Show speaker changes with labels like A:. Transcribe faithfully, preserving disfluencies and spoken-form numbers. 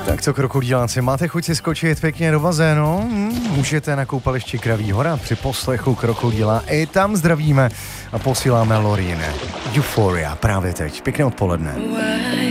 A: Tak co, krokodýláci, máte chuť si skočit pěkně do bazénu? Hm, můžete na koupališti Kraví hora při poslechu Krokodýla. I tam zdravíme a posíláme Loreen. Euphoria právě teď. Pěkné odpoledne.